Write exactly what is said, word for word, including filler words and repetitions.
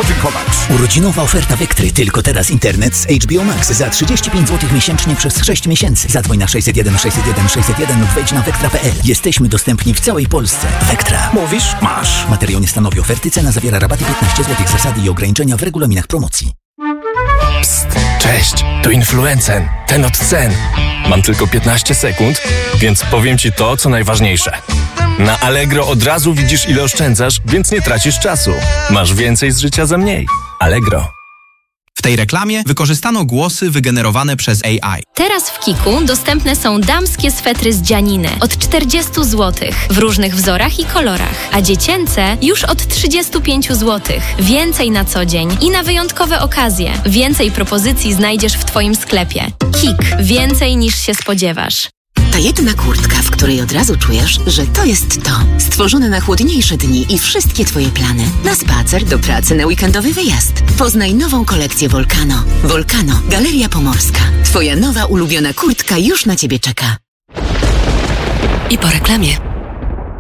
podziękować. Urodzinowa oferta Vectry. Tylko teraz internet z H B O Max za trzydzieści pięć złotych miesięcznie przez sześć miesięcy. Zadzwoń na sześćset jeden sześćset jeden sześćset jeden lub wejdź na vectra kropka p l. Jesteśmy dostępni w całej Polsce. Vectra. Mówisz? Masz. Materiał nie stanowi oferty. Cena zawiera rabaty piętnaście złotych. Zasady i ograniczenia w regulaminach promocji. Psst, cześć, to Influencen, ten od cen. Mam tylko piętnaście sekund, więc powiem Ci to, co najważniejsze. Na Allegro od razu widzisz, ile oszczędzasz, więc nie tracisz czasu. Masz więcej z życia za mniej. Allegro. W tej reklamie wykorzystano głosy wygenerowane przez A I. Teraz w Kiku dostępne są damskie swetry z dzianiny od czterdzieści złotych w różnych wzorach i kolorach, a dziecięce już od trzydzieści pięć złotych. Więcej na co dzień i na wyjątkowe okazje. Więcej propozycji znajdziesz w Twoim sklepie. Kik. Więcej niż się spodziewasz. Ta jedna kurtka, w której od razu czujesz, że to jest to. Stworzone na chłodniejsze dni i wszystkie Twoje plany. Na spacer, do pracy, na weekendowy wyjazd. Poznaj nową kolekcję Volcano. Volcano, Galeria Pomorska. Twoja nowa ulubiona kurtka już na Ciebie czeka. I po reklamie.